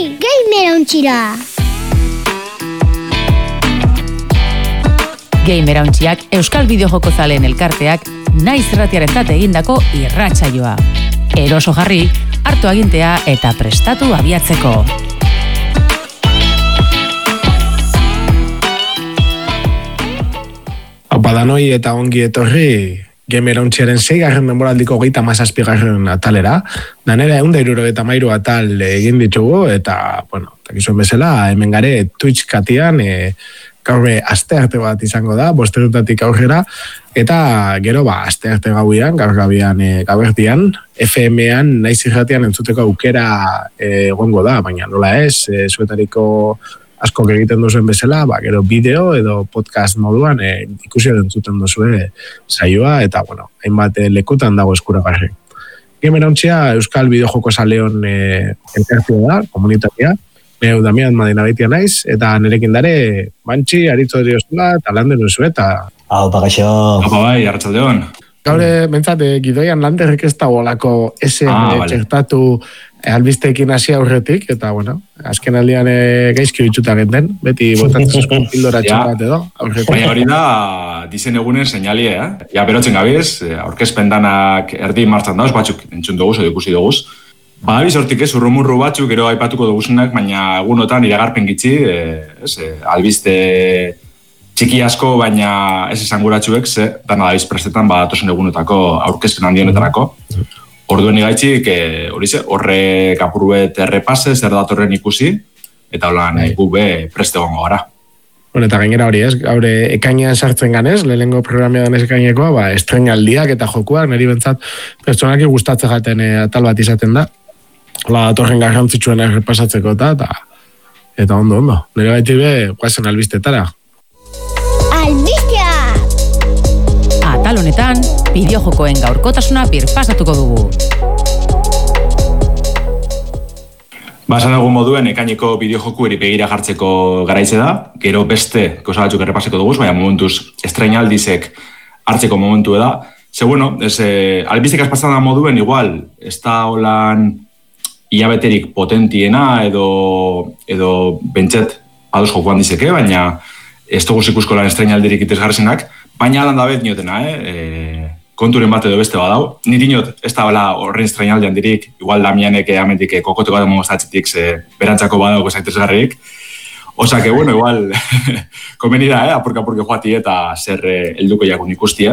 Gamerontxira! Gamerontxiak Euskal Bideojoko Zaleen Elkarteak naiz irratiarentzat egindako irratsaioa. Eroso jarri, hartu agintea eta prestatu abiatzeko. Badanoi eta ongi etorri Gamerontxiaren 6. denboraldiko 37. atalera. Danera 173 atal egin ditugu eta, takizuen bezala, hemen gare Twitch katian, gaur astearte bat izango da, 5:00 aurrera, eta gero astearte gauian, gaur gabertian, FM-an, naiz irratian entzuteko aukera egongo da, baina nola ez, zuetariko asko egiten duzuen bezala, gero bideo edo podcast moduan ikusi entzuten duzue saioa, eta, hainbat lekutan dago eskuragarri. Gamerontzia Euskal Bideojoko Zaleon elkartea da, komunitatea, neu Damian Madinabeitia naiz, eta nerekin dare, Bantxi, Aritzo Diosula, eta Lander duzu, eta... Hau, pagaixo. Hau, bai, arratsaldeon. Gaur, bentsate, gidoian Landerrek ez da bolako esen txertatu albisteekin hasi aurretik, eta, azken aldian gaizki bitxuta genten, beti botatzen zuzkun pildora txapat edo, aurretik. Baina hori da, dizen egunen seinalie, Ja, berotzen gabiz, aurkezpen danak erdi martzan dauz, batzuk entzun duguz, edo ikusi duguz. Badabiz hortik ez, urrumurru batzuk, gero aipatuko duguzenak, baina egunotan iragarpen gitzi, albiste txiki asko, baina ez esanguratxuek, dana dabiz prestetan badatozen egunotako aurkezpen handienetarako. Orduen igaitzik, horre kapurruet errepase, zer datorren ikusi, eta holan gube preste gongo gara. Eta gainera hori ez, gaur ekainean sartzen ganez, lehenengo programia danez ekainekoa, estrenaldiak eta jokuak, niri bentsat pertsonaki gustatzen jaten atal bat izaten da. Hola, datorren garrantzitsuena errepasatzeko eta ondo. Nire baiti guazen albistetara. Albistea! Atal honetan, bideojokoen gaurkotasuna birpasatuko dugu. Esan dugun moduen, ekaineko bideojoku begira jartzeko garaize da, gero beste gauza batzuk errepaseko duguz, baina momentuz estrenaldizek hartzeko momentu da. Albistek azpatzen da moduen, igual, ez da holan hilabeterik potentiena edo bentset ados jokuan dizeke, baina ez dugu ikusko lan estrenaldirik itezgarrezenak, baina alan da bet niotena, konturen bat edo beste badau. Niri niot, ez da horren estrenaldian dirik, igual Damianek amendik kokoteko da mongostatzetik berantzako badauko zaitezgarrik. Osa que, igual, komeni da, apurka-apurke joati eta zer helduko jakun ikustie.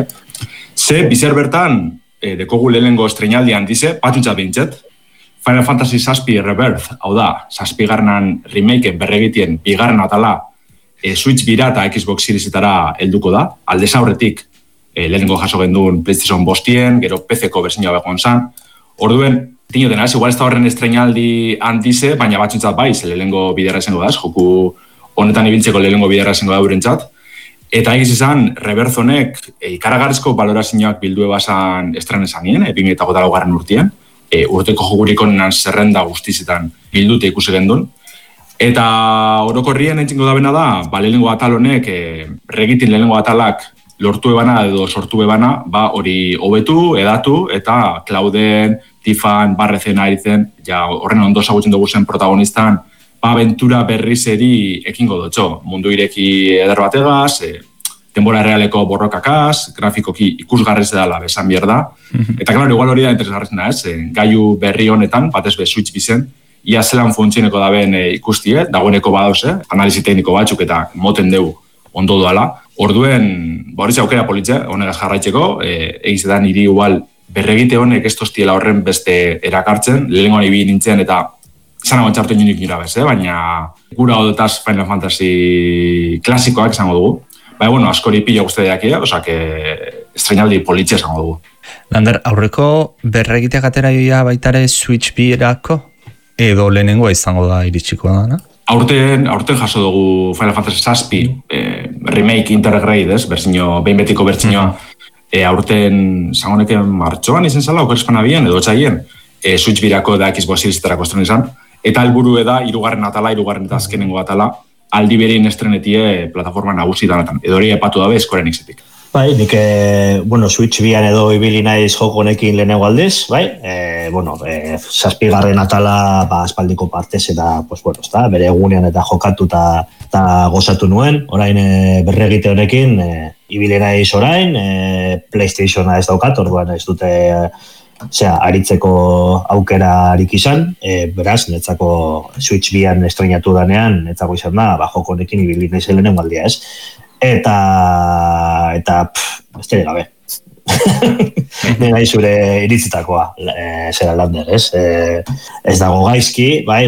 Bizer bertan, dekogu lehenengo estrenaldian dize, batuntzat bintzet, Final Fantasy VII Rebirth, hau da, 7. remakeen berregitien bigarren atala Switch bira eta Xbox Seriesetara helduko da, aldez aurretik lehenengo jaso genduen PlayStation 5, gero PC-ko berzinioa begon zan. Orduen, dinoten, igual ez da horren estrenaldi handize, baina batzuntzat bai, lehenengo biderra esango da, joku honetan ibiltzeko lehenengo biderra esango da durentzat. Eta egiz izan, Rebirth honek ikaragarrizko balorazioak bildue basan estrenesan nien, 2008 urtien, urteko jokurik honenan zerrenda guztizetan bildute ikusi gendun. Eta orokorrien entzingo da bena da, lehenengo atal honek, regitin lehenengo atalak lortu ebana edo sortu ebana, hori hobetu, edatu, eta Clauden, Tifan, Barrezen, Arizen, horren ondo zagutzen dugu zen protagonistan, abentura berrizeri ekingo dutxo. Mundu ireki eder bategaz, denbora realeko borrokakaz, grafikoki ikusgarrez edala besan bierda. Eta klaro, igual hori da interesgarrezen da, gaiu berri honetan, batez be Switch bizen, ia zelan funtzioneko da ben ikustie, dagoeneko badauz, analizi tekniko batzuk eta moten dugu ondo doala. Orduen, hori aukera politze, honegaz jarraitzeko, egizetan niri igual berregite honek ez toztiela horren beste erakartzen, lehenengoan ibi nintzen eta izan txartu inonik nira bez, baina gura odotaz Final Fantasy klasikoak esango dugu. Askori pila guztedeak osak estrenaldi politxe esango dugu. Lander, aurreko berregiteak atera joia baitare Switch birako? Edo lehenengoa izango da iritsiko da, Aurten jaso dugu Final Fantasy VII remake intergrade, behin betiko bertzinioa, aurten zangoneken martxoan izen zala, okerespan abian, edo txaien, Switch birako da Xbox Seriesetarako estren izan, eta helburu da hirugarren atala, hirugarren eta azkenengo atala, aldi berein estrenetie plataforma nagusi danetan, edo hori epatu dabe Square Enixetik. Bai, nik, Switch bian edo ibili naiz joko honekin lehenengo aldiz, bai? Zazpigarren atala, aspaldiko partez eta, bere egunean eta jokatu eta gozatu nuen. Orain berregite honekin, ibili naiz orain, PlayStationa ez daukat, orduan ez dute aritzeko aukera harik izan, beraz, netzako Switch bian estrenatu danean, netzako izan da, joko honekin ibili naiz lehenengo aldia, ez? Eta beste gabe. Nena zure iritzitakoa, zera Lander, ez? Ez dago gaizki, bai,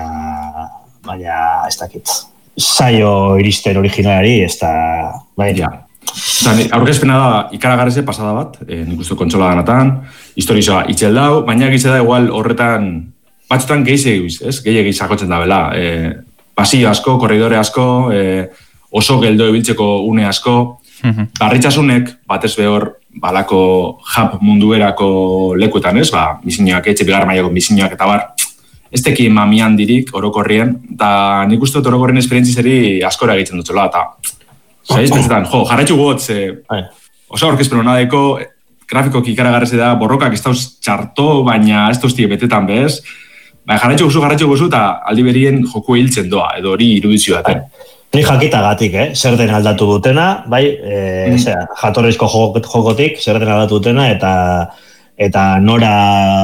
baina ez dakit. Zaio iristen originalari, ez da, bai. Ja. Aurkezpena da ikaragarreze pasada bat, nik uste kontsola ganatan, historizoa itxel dau, baina gizte da igual horretan, batzutan gehiagiz sakotzen da bela. Pasillo asko, korridore asko, oso geldo ebiltzeko une asko, garritxasunek, batez behor, balako hub munduerako lekuetan, ez? Misiñoak, etxe bigar mailako misiñoak eta bar, ez teki mamian dirik orokorrien, eta nik uste dut orokorrien esperientzizeri askora egiten dutxola, eta bezpetan, jarraitxu gotz, oso orkezpen honadeko, grafikoki ikaragarreze da, borrokak ez dauz txarto, baina ez dauztie betetan bez, jarraitxu gozu, eta aldi berien joku hiltzen doa, edo hori irudizio daten. Ni jakitagatik, zer den aldatu dutena, bai, jatorrizko jokotik, zer den aldatu dutena, eta nora,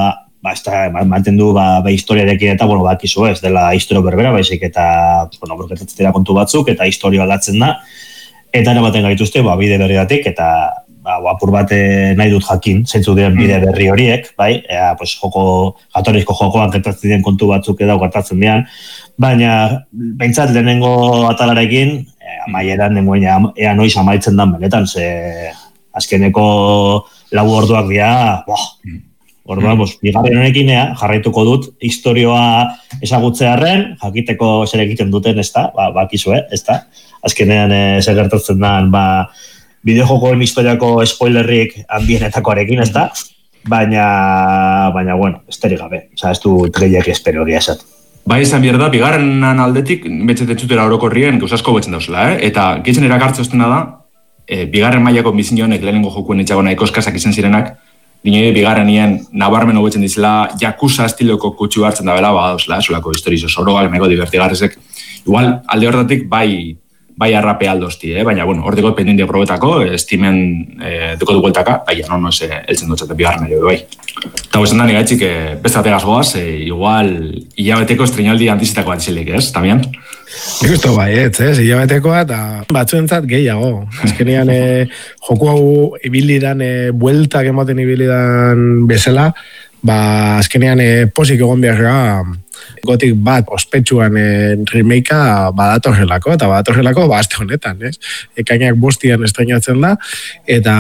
mantendu historiarekin eta, bakizu ez, dela historio berbera, baizik, eta, borketatzen dira kontu batzuk, eta historio aldatzen da, eta ematen gaituzte, bide berriatik, eta, apur bat nahi dut jakin, zeintzu diren bide berri horiek, bai, jatorrizko jokoan gertatzen diren kontu batzuk edo gertatzen diren, baina, behintzat lehenengo atalarekin, amaieran nengoen ea noiz amaitzen dan benetan, ze azkeneko 4 orduak dira, orduan, bigarren honekin jarraituko dut, historioa ezagutzearren, jakiteko zer egiten duten, ez da, bakizu, ez da, azkenean zer gertatzen dan, bideojokoen historiako spoilerrik handienetakoarekin, ez da, baina, esterik gabe, ez du gehiak espero hori esat. Bai, izan bierda, bigarrenan aldetik, betxet entzutera orokorrien, gauzasko betzen dauzela, eta gehitzen erakartze ostena da, bigarren mailako bizinionek lehenengo jokuen etxago nahiko eskasak izan zirenak, dinoi bigarrenien nabarmen hobetzen dizela, Yakuza estiloko kutsu hartzen da bela, dauzela, solako historizo zoroak, nahiko divertigarrezek. Igual, alde horretatik, bai arrape aldozti, baina, horteko pendiente probetako, Steamen duko dugueltaka, no ez eltzen dutxate bigarren ere, bai. Eta huesan da negaitzik, beste ategaz goaz, igual, hilabeteko estrenaldi antizitako bat izelik, ez, Tamian? Nik uste bai, hilabetekoa eta batzuentzat gehiago. Azkenean, joku hau ibilidan, bueltak ematen ibilidan bezala, azkenean posik egon beharra, gotik bat ospetsuan remakea badatorrelako, eta badatorrelako azte honetan, ez? Ekainak 5 estrenatzen da, eta,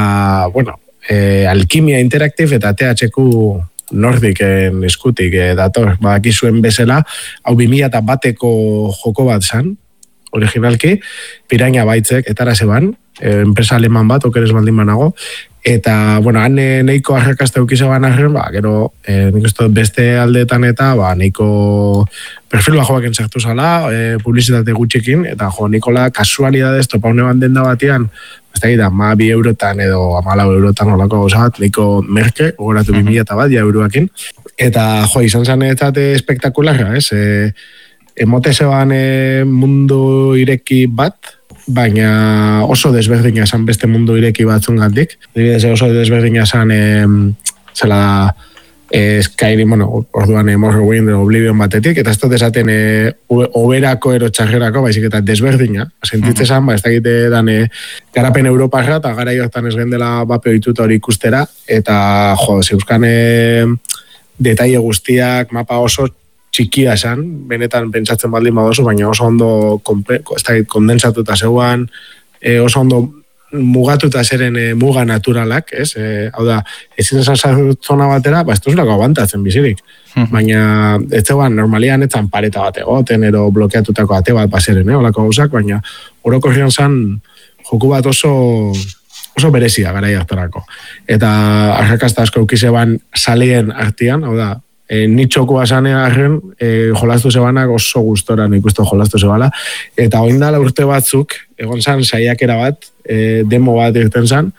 Alkimia Interactive eta THQ Nordiken eskutik dator, bakizuen bezala, hau 2001eko joko bat zan, originalki, Piraña Baitzek, etara zeban, enpresa aleman bat, okeres baldin banago, eta, han neiko arrakazte eukizaban arren, gero, nik uste beste aldeetan eta, neiko perfil bajoak entzertu zala, publizitate gutxikin, eta Nikola kasualidadez topaune bat denda batean, ez da gita, 2 eurotan edo 14 eurotan olako gauzat, neiko merke, ogoratu 2000 bat, euroakin, eta, izan zanetate espektakularra, ez? Emote zeban mundu ireki bat, baina oso desberdina esan beste mundu ireki batzun gandik. Oso desberdina esan zela da Skyrim, orduan Morrowind, Oblivion batetik, eta ez dut esaten oberako ero txarrerako, baizik eta desberdina. Sentitze esan, ez da egite dan garapen Europarra, eta gara jortan ez gendela bapeo dituta hori ikustera, eta zeuzkan detaile guztiak, mapa oso txikia esan, benetan pentsatzen baldin badozu, baina oso ondo kondensatuta zeuan, oso ondo mugatuta zeren muga naturalak, ez? Hau da, ezin esan zona batera, ez duzulako abantatzen bizirik. Baina, ez zeuan, normalian etzan pareta bat egoten, ero blokeatutako ate bat baseren, olako gauzak, baina orokorrian zan joku bat oso berezia gara hartarako. Eta arrakazta asko eukizeban saleen artian, hau da, nitxokoa zanearen, jolastu zebanak oso gustora ikustu jolastu zebala, eta oindala urte batzuk, egon zan saiakera bat, demo bat irten zan,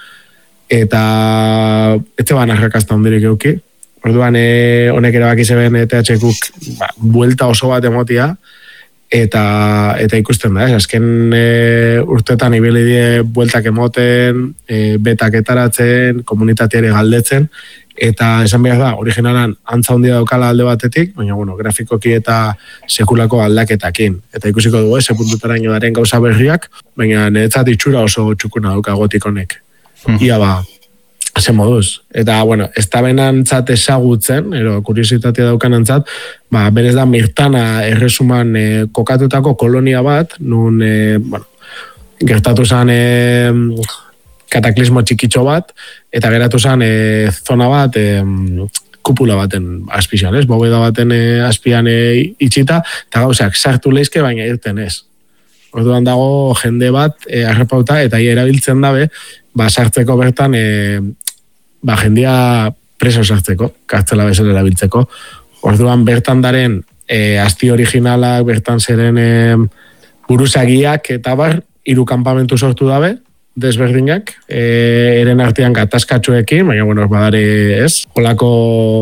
eta ez zeban arrakazta hondirik euki. Orduan, honek erabaki zeben THQk buelta oso bat emotia, eta ikusten da, azken urtetan ibili die bueltak emoten, betak etaratzen, komunitateare galdetzen, eta esan behar da, originalan antza handia daukala alde batetik, baina, grafikoki eta sekulako aldaketakin. Eta ikusiko dugu, ze puntutaraino daren gauza berriak, baina niretzat itxura oso txukuna dauka gotik honek. Ia ze moduz. Eta, ez da benantzat ezagutzen, kuriositatea daukanantzat, berez da Mirtana erresuman kokatutako kolonia bat, nun, gertatu zen kataklismo txikitxo bat, eta geratu zen zona bat, kupula baten azpian, bobeda baten azpian itxita, eta gauzak sartu leizke, baina irten ez. Orduan dago jende bat arrepauta, eta erabiltzen dabe, sartzeko bertan, jendia preso sartzeko, kartzela bezala erabiltzeko. Orduan bertan daren asti originalak, bertan zeren buruzagiak, eta hiru kanpamentu sortu dabe, desberdinak, eren artean gatazkatxoekin, baina, badare ez, holako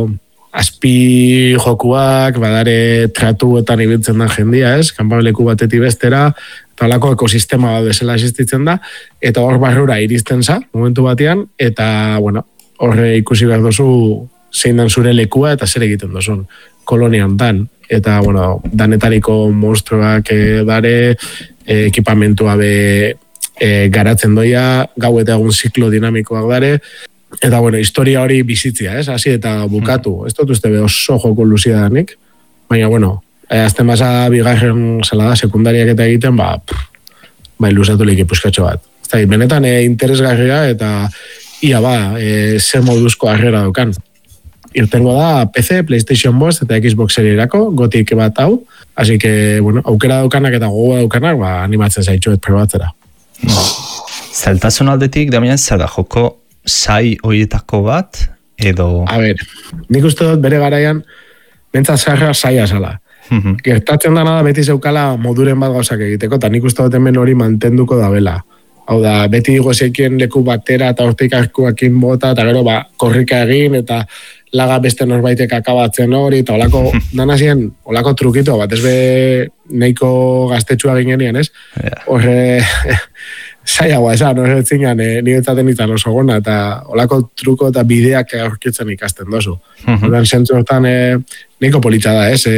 azpi jokuak, badare tratuetan ibiltzen da jendia, ez, kanpameleku batetik bestera, eta holako ekosistema bat bezala existitzen da, eta hor barrura iristen za, momentu batean, eta, horre ikusi behar dozu zein dan zure lekua eta zer egiten dozun kolonian dan. Eta, danetariko monstruak dare, ekipamentua garatzen doia, gau eta egun ziklo dinamikoak dare, eta, historia hori bizitzia, ez? Hasi eta bukatu. Ez dut uste oso joko luzia danik, baina, azten basa bigarren zela da, sekundariak eta egiten, luzatu lehik ipuzkatxo bat. Ez da, benetan interesgarria eta ia zer moduzko harrera daukan. Irtengo da PC, PlayStation 5 eta Xbox Serierako, gotik bat hau, así que, aukera daukanak eta gogoa daukanak, animatzen zaitxuet probatzera. Zailtasun aldetik, Damian, zer da joko sai horietako bat, edo... A ber, nik uste dut bere garaian, bentsat zarra saia zala. Gertatzen dana da beti zeukala moduren bat gauzak egiteko, eta nik uste dut hemen hori mantenduko da bela. Hau da, beti gozekien leku batera eta hortik arkuakin bota, eta gero korrika egin, eta laga beste norbaitek akabatzen hori, eta olako, danazien, olako trukito bat, ez be neiko gaztetxua ginean, ez? Horre, zaiagoa esan, horre zingan, niretzaten izan oso gona, eta olako truko eta bideak aurkitzen ikasten dozu. Horren zentzu hortan, neiko politxa da, ez?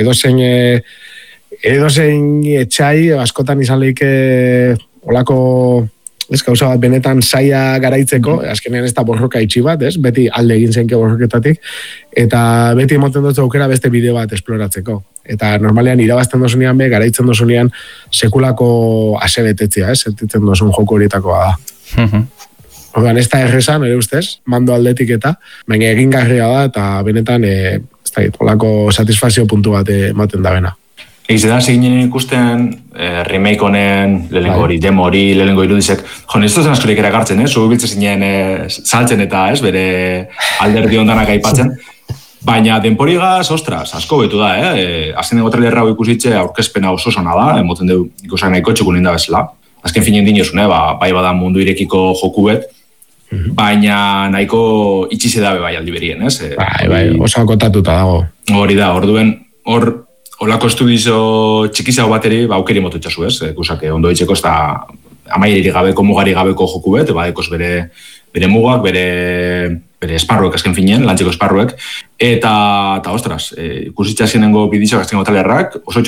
Edozein etxai, askotan izan lehike olako, gauza bat benetan saia garaitzeko, azkenean ez da borroka itxi bat, ez? Beti alde egin zenke borroketatik, eta beti emoten dut aukera beste bideo bat esploratzeko. Eta normalean irabazten dozunean garaitzen dozunean sekulako asebetetzia, ez? Sentitzen dozun joko horietakoa da. Orduan, ez da errezan, ere ustez, mando aldetik eta, baina egingarria da, eta benetan, ez da, olako satisfazio puntu bat ematen da bena. Eiz da, zeginen ikusten remake honen, lehenko hori, demo hori, lehenko irudizek, ez duzen askorik erakartzen, zu biltzen zinen saltzen eta bere alderdi ondanak aipatzen, baina denporigaz, ostras, asko betu da, azken dago trailerra ikusitze aurkezpena oso zona da, emoten du ikusak nahiko txukun linda bezala, azken finen dinozun, bai bada mundu irekiko joku bet, baina nahiko itxize dabe bai aldi berien, ez? Bai, oso akotatuta dago. Hori da, orduen, Olako estudizo txikizago bateri, aukeri motu txasu, ez? Kusake, ondo ditzeko ez da amairiri gabeko, mugari gabeko joku bet, badekoz bere mugak, bere esparruek azken finean, lantzeko esparruek, eta ostras, ikusitza zenengo bidizak azkengo talerrak, oso